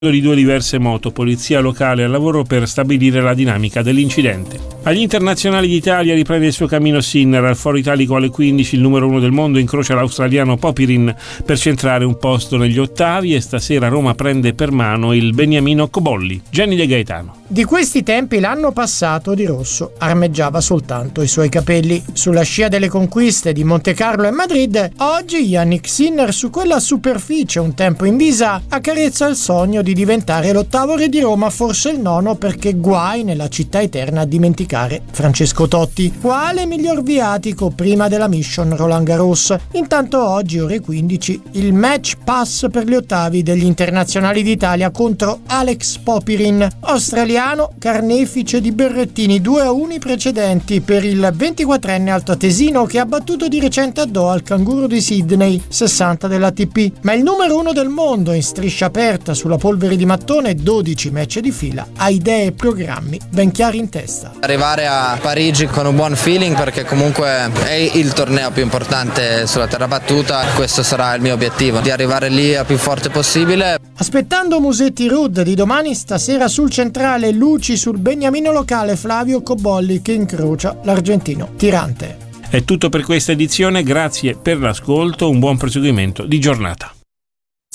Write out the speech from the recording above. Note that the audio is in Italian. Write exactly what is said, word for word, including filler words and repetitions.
di due diverse moto, polizia locale al lavoro per stabilire la dinamica dell'incidente. Agli internazionali d'Italia riprende il suo cammino Sinner. Al Foro Italico alle quindici il numero uno del mondo incrocia l'australiano Popyrin per centrare un posto negli ottavi e stasera Roma prende per mano il beniamino Cobolli. Gianni De Gaetano. Di questi tempi l'anno passato Di Rosso armeggiava soltanto i suoi capelli. Sulla scia delle conquiste di Montecarlo e Madrid, oggi Yannick Sinner su quella superficie un tempo invisa accarezza il sogno di diventare l'ottavo re di Roma, forse il nono, perché guai nella città eterna a dimenticare Francesco Totti. Quale miglior viatico prima della mission Roland Garros? Intanto oggi ore quindici il match pass per gli ottavi degli internazionali d'Italia contro Alex Popyrin, australiano carnefice di berrettini due a uno precedenti per il ventiquattrenne altoatesino che ha battuto di recente a Doha il canguro di Sydney, sessanta dell'A T P. Ma il numero uno del mondo in striscia aperta sulla polvere di mattone, dodici match di fila, ha idee e programmi ben chiari in testa. Arrivare a Parigi con un buon feeling, perché comunque è il torneo più importante sulla terra battuta, questo sarà il mio obiettivo, di arrivare lì il più forte possibile. Aspettando Musetti Rudd di domani, stasera sul centrale luci sul beniamino locale Flavio Cobolli che incrocia l'argentino Tirante. È tutto per questa edizione, grazie per l'ascolto, un buon proseguimento di giornata.